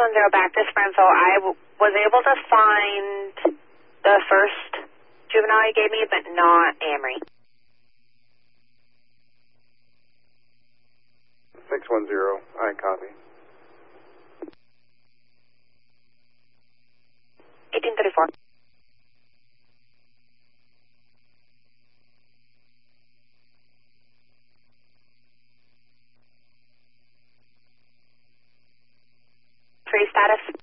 back to Springfield. I was able to find the first juvenile you gave me, but not Amory. 610, I copy. 1834. Free status.